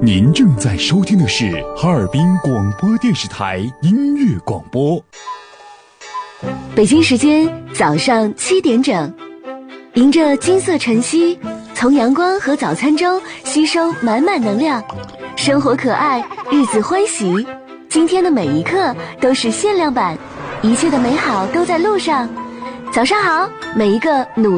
您正在收听的是哈尔滨广播电视台音乐广播。 北京时间早上7点整，迎着金色晨曦，从阳光和早餐中吸收满满能量，生活可爱，日子欢喜。今天的每一刻都是限量版，一切的美好都在路上。早上好，每一个努